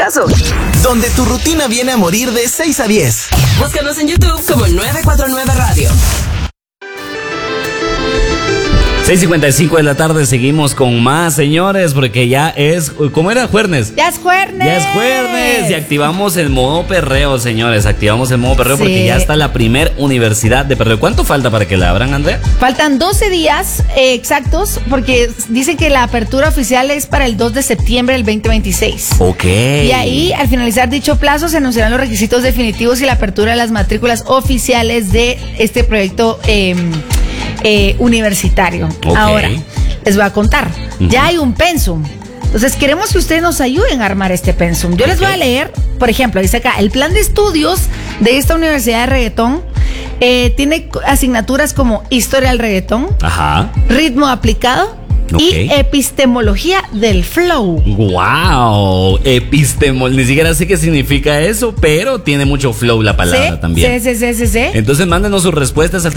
caso. Donde tu rutina viene a morir de 6 a 10. Búscanos en YouTube como 949 Radio. 6:55 de la tarde, seguimos con más, señores, porque ya es... ¿Cómo era? ¿Juernes? Ya es jueves. Ya es jueves y activamos el modo perreo, señores. Activamos el modo perreo porque ya está la primer universidad de perreo. ¿Cuánto falta para que la abran, Andrea? Faltan 12 días exactos porque dicen que la apertura oficial es para el 2 de septiembre del 2026. Ok. Y ahí, al finalizar dicho plazo, se anunciarán los requisitos definitivos y la apertura de las matrículas oficiales de este proyecto universitario. Okay. Ahora, les voy a contar. Ya hay un pensum. Entonces, queremos que ustedes nos ayuden a armar este pensum. Yo les voy a leer, por ejemplo, dice acá, el plan de estudios de esta Universidad de Reggaetón tiene asignaturas como Historia del Reggaetón, Ritmo Aplicado, y Epistemología del Flow. ¡Wow! Ni siquiera sé qué significa eso, pero tiene mucho flow la palabra también. Sí. Entonces mándenos sus respuestas al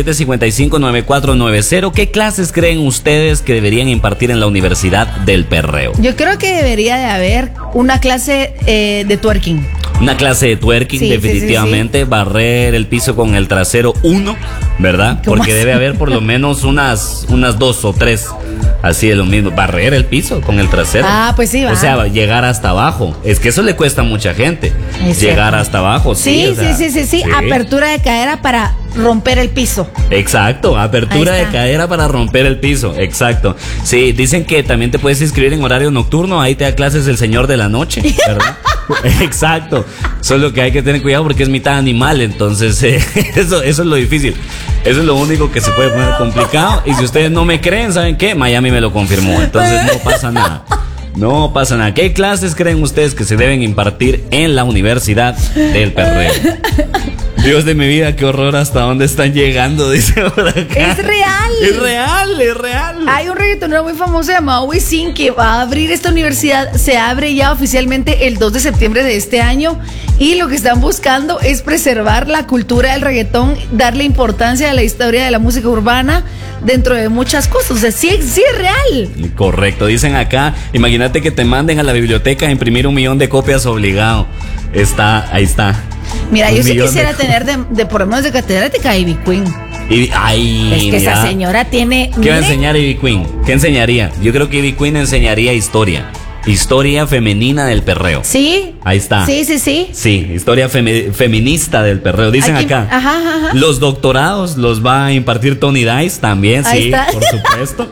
3755-9490. ¿Qué clases creen ustedes que deberían impartir en la Universidad del Perreo? Yo creo que debería de haber una clase de twerking. Una clase de twerking, definitivamente. Sí. Barrer el piso con el trasero 1, ¿verdad? Porque debe haber por lo menos unas 2 o 3. Así es lo mismo, barrer el piso con el trasero. Pues sí, va. O sea, llegar hasta abajo. Es que eso le cuesta a mucha gente. Llegar hasta abajo, sí. Sí. Apertura de cadera para romper el piso. Exacto, apertura de cadera para romper el piso. Exacto. Sí, dicen que también te puedes inscribir en horario nocturno. Ahí te da clases el señor de la noche, ¿verdad? Exacto. Solo que hay que tener cuidado porque es mitad animal. Entonces, eso es lo difícil. Eso es lo único que se puede poner complicado. Y si ustedes no me creen, ¿saben qué? Miami me lo confirmó. Entonces no pasa nada. No pasa nada. ¿Qué clases creen ustedes que se deben impartir en la Universidad del Perreo? Dios de mi vida, qué horror, hasta dónde están llegando, dice por acá. Es real. Es real. Hay un reggaetonero muy famoso llamado Wisin que va a abrir esta universidad. Se abre ya oficialmente el 2 de septiembre de este año. Y lo que están buscando es preservar la cultura del reggaetón, darle importancia a la historia de la música urbana dentro de muchas cosas. O sea, sí es real. Correcto, dicen acá, imagínate que te manden a la biblioteca a imprimir 1 millón de copias obligado. Ahí está. Mira, yo sí quisiera tener de por lo menos de catedrática a Ivy Queen. Es que esa señora tiene... ¿Qué va a enseñar Ivy Queen? ¿Qué enseñaría? Yo creo que Ivy Queen enseñaría historia. Historia femenina del perreo. Sí. Ahí está. Sí. Sí, historia feminista del perreo. Dicen acá. Ajá. Los doctorados los va a impartir Tony Dice también. Ahí sí, está. Por supuesto.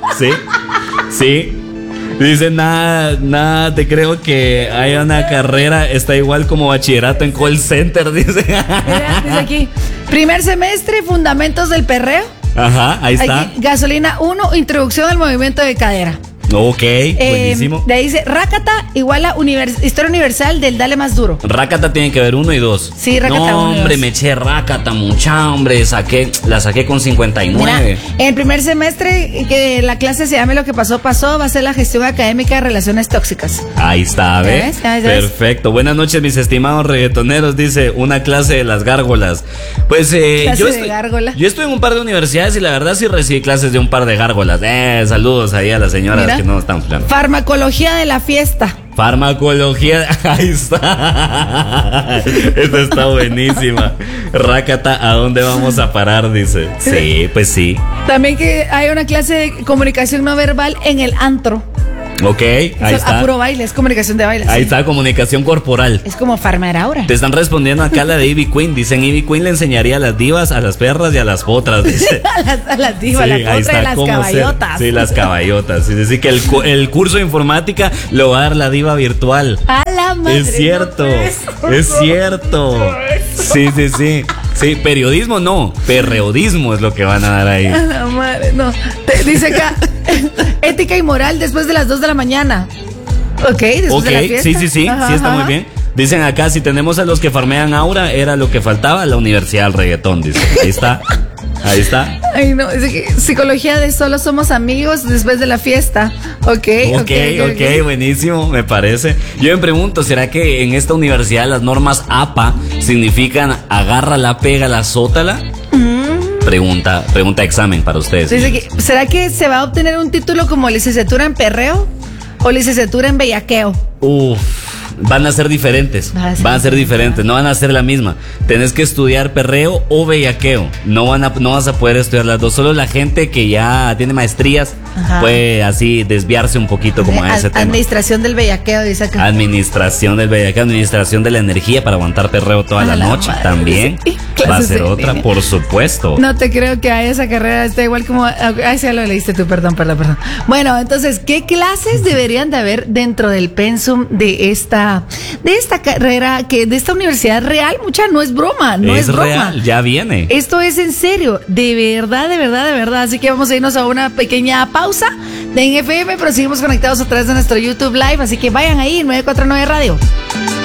Sí. Dicen, nada, te creo que hay una carrera, está igual como bachillerato en call center, dice. Mira, dice aquí, primer semestre, fundamentos del perreo. Ajá, ahí está. Aquí, gasolina 1, introducción al movimiento de cadera. Ok, buenísimo. De ahí dice, Rácata igual a historia universal del Dale Más Duro. Rácata tiene que haber 1 y 2. Sí, Rácata 1 y 2. No, hombre, me eché Rácata, mucha, hombre, la saqué con 59. Mira, en el primer semestre, que la clase se llame Lo que pasó, va a ser la gestión académica de relaciones tóxicas. Ahí está, ¿ves? Perfecto. Buenas noches, mis estimados reggaetoneros, dice, una clase de las gárgolas. Pues, yo estoy en un par de universidades y la verdad sí recibí clases de un par de gárgolas. Saludos ahí a las señoras. Mira, que no están hablando. Farmacología de la fiesta. Farmacología, ahí está. Esta está buenísima. Rácata, ¿a dónde vamos a parar? Dice. Sí, pues sí. También que hay una clase de comunicación no verbal en el antro. Ok, ahí está. A puro baile, es comunicación de baile. Ahí está, comunicación corporal. Es como Farmaraura. Te están respondiendo acá la de Ivy Queen. Dicen, Ivy Queen le enseñaría a las divas, a las perras y a las potras. Dice. a las divas, sí, la potra y las caballotas. Sí, las caballotas. Es decir, que el curso de informática lo va a dar la diva virtual. A la madre. Es cierto, es cierto. Sí. Sí, periodismo no, perreodismo es lo que van a dar ahí. A la madre, no. Dice acá, ética y moral después de las 2 de la mañana. Ok, después de la fiesta. Sí, está muy bien. Dicen acá, si tenemos a los que farmean aura, era lo que faltaba, la Universidad del Reggaetón, dice. Ahí está. Ay, no, es que psicología de solo somos amigos después de la fiesta. Ok, buenísimo, me parece. Yo me pregunto, ¿será que en esta universidad las normas APA significan agárrala, pégala, sótala? Pregunta examen para ustedes. ¿Será que se va a obtener un título como licenciatura en perreo o licenciatura en bellaqueo? van a ser diferentes. Van a ser diferentes, no van a ser la misma. Tenés que estudiar perreo o bellaqueo. No vas a poder estudiar las dos. Solo la gente que ya tiene maestrías puede así desviarse un poquito como a ese tema. Administración del bellaqueo, dice acá. Administración del bellaqueo, administración de la energía para aguantar perreo toda la noche. Madre, también sí. Va a ser otra, por supuesto. No te creo que a esa carrera está igual como... Ay, sí, lo leíste tú, perdón. Bueno, entonces, ¿qué clases deberían de haber dentro del pensum de esta carrera, de esta universidad real? Mucha, no es broma, no es broma. Real, ya viene. Esto es en serio, de verdad. Así que vamos a irnos a una pequeña pausa de FM, pero seguimos conectados a través de nuestro YouTube Live, así que vayan ahí, 949 Radio.